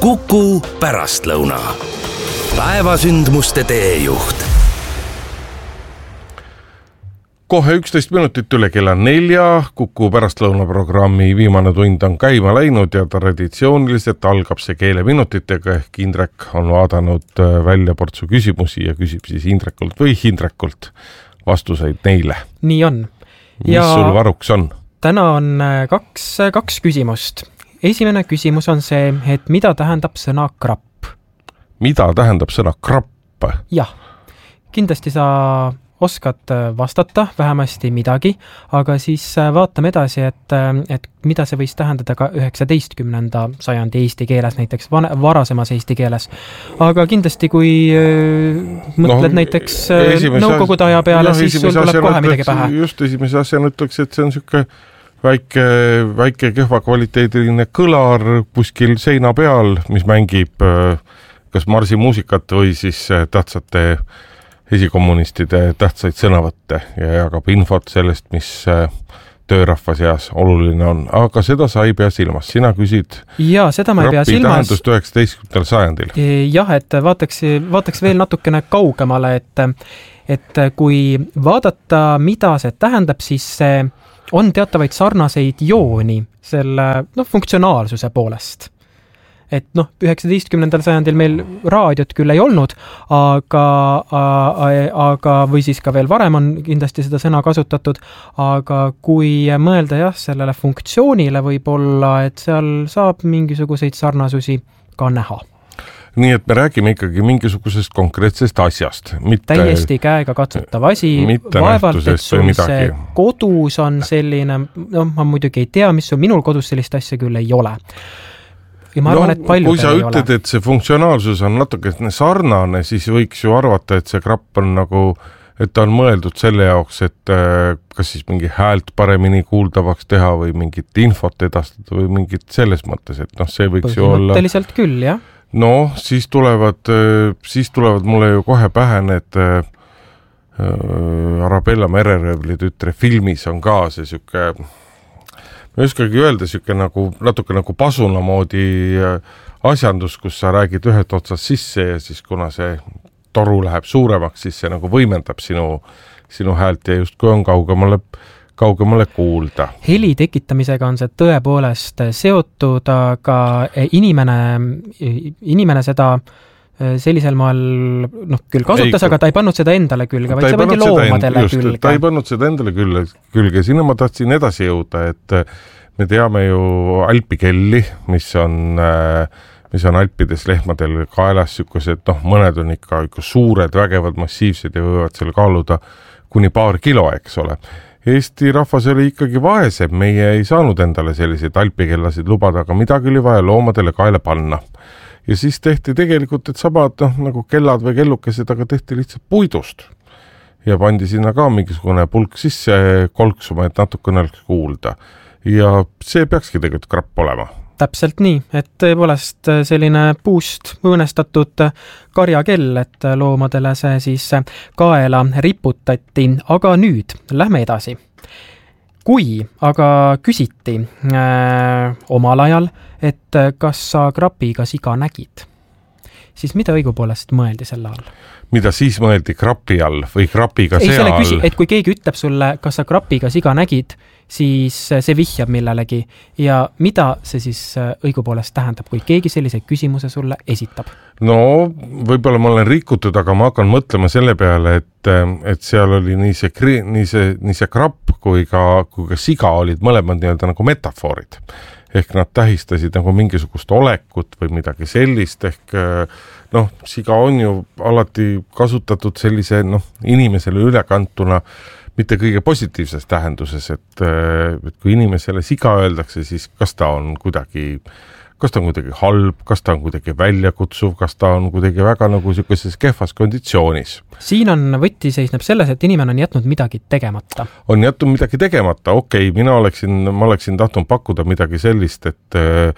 Kuku pärastlõuna. Päevasündmuste teejuht. Kohe 11 minutit üle kella 4. Kuku pärastlõunaprogrammi viimane tund on käima läinud ja traditsiooniliselt algab see keeleminutitega ehk Indrek on vaadanud välja portsu küsimusi ja küsib siis Indrekult või Hindrekult vastuseid neile. Nii on. Mis sul varuks on? Täna on kaks küsimust. Esimene küsimus on see, et mida tähendab sõna krapp? Mida tähendab sõna krapp? Jah, kindlasti sa oskad vastata vähemasti midagi, aga siis vaatame edasi, et mida see võis tähendada ka 19. sajandi eesti keeles, näiteks varasemas eesti keeles. Aga kindlasti, kui mõtled näiteks nõukogude aja peale, siis sul tuleb kohe midagi pähe. Just esimese asjana ütleks, et see on siuke väike kehva kvaliteediline kõlar kuskil seina peal, mis mängib kas marsimuusikat või siis tähtsate esikommunistide tähtsaid sõnavõtte ja jagab infot sellest, mis töörahva seas oluline on. Aga seda sa ei pea silmas. Sina küsid seda ma ei pea silmas. Tähendust 19. sajandil. Jah, et vaataks veel natukene kaugemale, et kui vaadata, mida see tähendab, siis see on teatavaid sarnaseid jooni selle funktsionaalsuse poolest. Et 19. sajandil meil raadiot küll ei olnud, aga või siis ka veel varem on kindlasti seda sõna kasutatud, aga kui mõelda sellele funktsioonile võib-olla, et seal saab mingisuguseid sarnasusi ka näha. Nii et me räägime ikkagi mingisugusest konkreetsest asjast. Täiesti käega katsutav asi, vaevalt, et sul see kodus on selline, ma muidugi ei tea, mis sul minul kodus sellist asja küll ei ole. Ja ma arvan, et kui sa ütled, et see funktsionaalsus on natuke sarnane, siis võiks ju arvata, et see krapp on nagu, et ta on mõeldud selle jaoks, et kas siis mingi häält paremini kuuldavaks teha või mingit infot edastada või mingit selles mõttes, et see võiks ju olla... Põhimõtteliselt küll, jah. Siis tulevad mulle ju kohe pähe need Arabella Mereröövli tütre filmis on ka see siuke, ma ei oskagi öelda, siuke natuke nagu pasuna moodi asjandus, kus sa räägid ühed otsas sisse ja siis kuna see toru läheb suuremaks, siis see nagu võimendab sinu häält ja just kui on kaugemale kuulda. Heli tekitamisega on see tõepoolest seotud, aga inimene seda sellisel maal küll kasutas, aga ta ei pannud seda endale külge, vaid see pandi loomadele külge. Ta ei pannud seda endale külge. Sinna ma tahtsin edasi jõuda, et me teame ju alpikelli, mis on alpides lehmadel kaelas sükkused, mõned on ikka suured, vägevad, massiivsed ja võivad seal kaaluda kuni paar kilo, eks ole. Eesti rahvas oli ikkagi vaesem, meie ei saanud endale selliseid alpikellasid lubada, aga midagi oli vaja loomadele kaela panna. Ja siis tehti tegelikult, et samad nagu kellad või kellukesed, aga tehti lihtsalt puidust. Ja pandi sinna ka mingisugune pulk sisse kolksuma, et natukene oleks kuulda. Ja see peakski tegelikult krapp olema. Täpselt nii, et tõepoolest selline puust õõnestatud karjakell, et loomadele see siis kaela riputati. Aga nüüd lähme edasi. Kui aga küsiti omal ajal, et kas sa krapiga siga nägid, siis mida õigupoolest mõeldi selle all? Mida siis mõeldi krapi all või krapiga sea all? Et kui keegi ütleb sulle, kas sa krapiga siga nägid, siis see vihjab millelegi ja mida see siis õigupoolest tähendab, kui keegi sellise küsimuse sulle esitab? Võib-olla ma olen rikutud, aga ma hakkan mõtlema selle peale, et seal oli nii see krapp kui ka siga olid mõlemad nagu metafoorid. Ehk nad tähistasid nagu mingisugust olekut või midagi sellist, ehk siga on ju alati kasutatud sellise inimesele ülekantuna mitte kõige positiivses tähenduses, et kui inimesele siga öeldakse, siis kas ta on kuidagi halb, kas ta on kuidagi väljakutsuv, kas ta on kuidagi väga nagu sellises kehvas konditsioonis. Siin on võti seisneb selles, et inimene on jätnud midagi tegemata. On jätnud midagi tegemata, okei, ma oleksin tahtnud pakkuda midagi sellist, et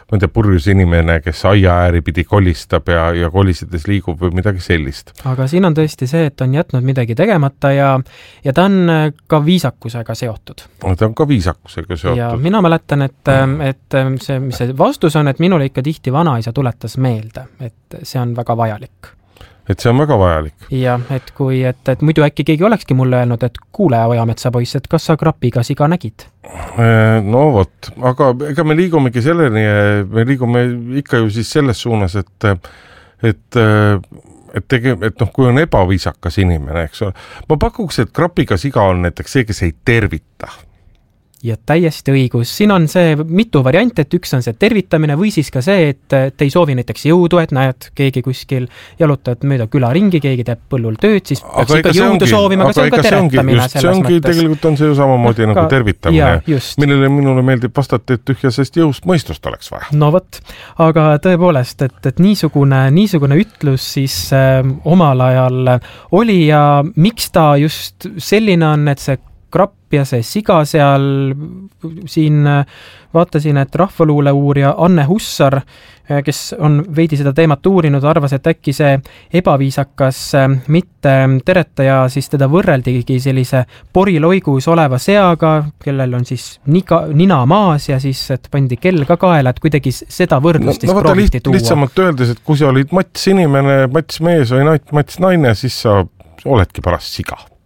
ma ei tea, purjus inimene, kes aia ääri pidi kolistab ja kolisides liigub või midagi sellist. Aga siin on tõesti see, et on jätnud midagi tegemata ja ta on ka viisakusega seotud. Ta on ka viisakusega seotud. Ja mina mäletan, et see vastus on, et minule ikka tihti vanaisa tuletas meelde, et see on väga vajalik. Et see on väga vajalik. Ja, et kui, et muidu äkki keegi olekski mulle öelnud, et kuule, Ojametsa poiss, et kas sa krapiga siga nägid? No vot, aga ega me liigumegi selleni, me liigume ikka ju siis selles suunas, et kui on ebaviisakas inimene, eks ole. Ma pakuks, et krapiga siga on näiteks see, kes ei tervita. Ja täiesti õigus. Siin on see mitu varianti, et üks on see tervitamine või siis ka see, et ei soovi näiteks jõudu, et näed keegi kuskil jalutad mööda küla ringi, keegi teeb põllul tööd, siis peaks ikka jõudu soovima, aga see on ka teretamine selles mõttes. Tegelikult on see ju samamoodi nagu tervitamine, millele minule meeldib vastata, et tühjasest jõust mõistust oleks vaja. No vot, aga tõepoolest, et niisugune ütlus siis omal ajal oli ja miks ta just selline on, et see krapp ja see siga seal, siin vaatasin, et rahvaluule uurija Anne Hussar, kes on veidi seda teemat uurinud, arvas, et äkki see ebaviisakas mitte teretaja, siis teda võrreldigi sellise poriloigus oleva seaga, kellel on siis nina maas ja siis, et pandi kell ka kaela, et kuidagi seda võrdlust siis prooviti tuua. Lihtsamalt öeldes, et kui sa olid mats inimene, mats mees või mats naine, siis sa oledki parast siga.